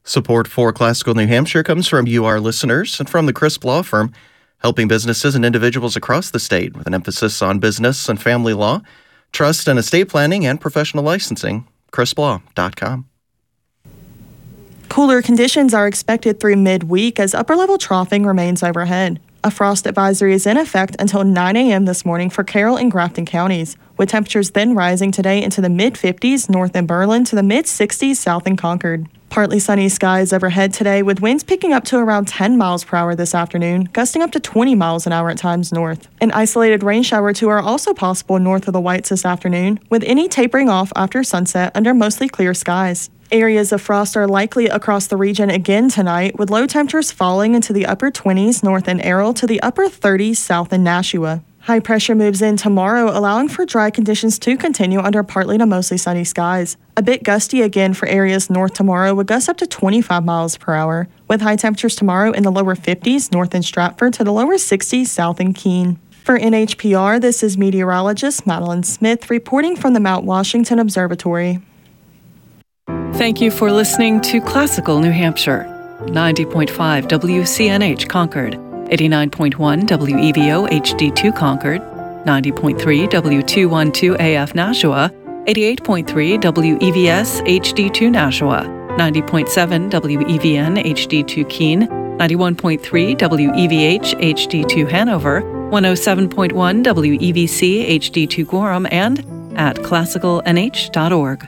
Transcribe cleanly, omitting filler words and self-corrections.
Support for Classical New Hampshire comes from UR listeners and from the Crisp Law Firm, helping businesses and individuals across the state with an emphasis on business and family law, trust and estate planning, and professional licensing. CrispLaw.com. Cooler conditions are expected through midweek as upper-level troughing remains overhead. A frost advisory is in effect until 9 a.m. this morning for Carroll and Grafton counties, with temperatures then rising today into the mid-50s north in Berlin to the mid-60s south in Concord. Partly sunny skies overhead today, with winds picking up to around 10 miles per hour this afternoon, gusting up to 20 miles an hour at times north. An isolated rain shower or two are also possible north of the Whites this afternoon, with any tapering off after sunset under mostly clear skies. Areas of frost are likely across the region again tonight, with low temperatures falling into the upper 20s north in Errol to the upper 30s south in Nashua. High pressure moves in tomorrow, allowing for dry conditions to continue under partly to mostly sunny skies. A bit gusty again for areas north tomorrow, with gusts up to 25 miles per hour, with high temperatures tomorrow in the lower 50s north in Stratford to the lower 60s south in Keene. For NHPR, this is meteorologist Madeline Smith reporting from the Mount Washington Observatory. Thank you for listening to Classical New Hampshire. 90.5 WCNH Concord, 89.1 WEVO HD2 Concord, 90.3 W212 AF Nashua, 88.3 WEVS HD2 Nashua, 90.7 WEVN HD2 Keene, 91.3 WEVH HD2 Hanover, 107.1 WEVC HD2 Gorham, and at classicalnh.org.